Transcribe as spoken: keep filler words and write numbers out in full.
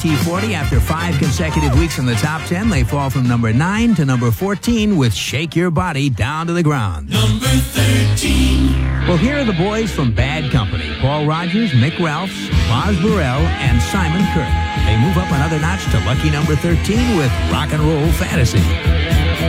T forty, after five consecutive weeks in the top ten, they fall from number nine to number fourteen with Shake Your Body Down to the Ground. Number thirteen. Well, here are the boys from Bad Company: Paul Rogers, Mick Ralphs, Boz Burrell, and Simon Kirk. They move up another notch to lucky number thirteen with Rock and Roll Fantasy.